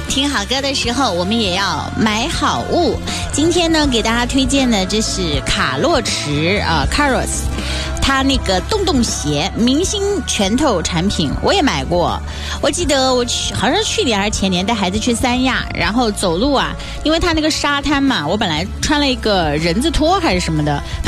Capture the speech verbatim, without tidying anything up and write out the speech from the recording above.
听好歌的时候，我们也要买好物。今天呢，给大家推荐的这是卡洛驰啊 ，Caros， 它那个洞洞鞋，明星拳头产品，我也买过。我记得我去，好像是去年还是前年带孩子去三亚，然后走路啊，因为它那个沙滩嘛，我本来穿了一个人字拖还是什么的。